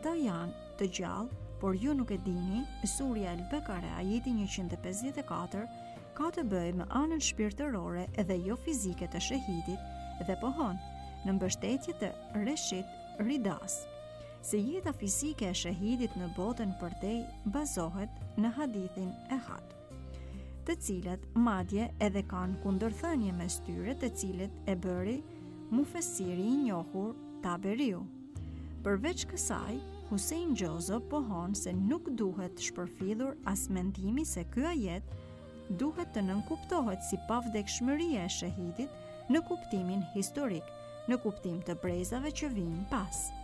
ata janë të gjallë, por ju nuk e dini, surja El-Bekare ajeti 154 ka të bëjë me anën shpirtërore edhe jo fizike të shahidit dhe pohon në mbështetje të Reshid Ridas se jeta fizike e shahidit në botën përdej bazohet në hadithin e Had, të cilat madje edhe kanë kundërthënie mes tyre, të cilet e bëri mufesiri i njohur Taberiu. Përveç kësaj, Hussein Gjozo pohon se nuk duhet shpërfillur as mendimi se ky ajet duhet të nënkuptohet si pavdekshmëria e shahidit në kuptimin historik, në kuptim të brezave që vijnë pas.